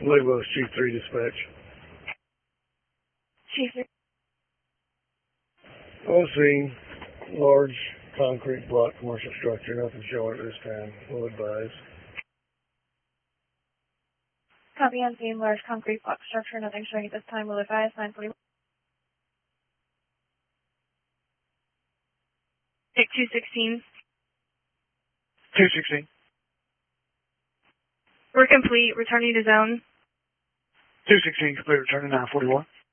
Lagos Chief 3 Dispatch. Chief 3. On scene, large concrete block commercial structure, nothing showing at this time. Will advise. Copy on scene, large concrete block structure, nothing showing at this time. Will advise. 941. Take 216. 216. We're complete. Returning to zone. 216 complete. Returning 941.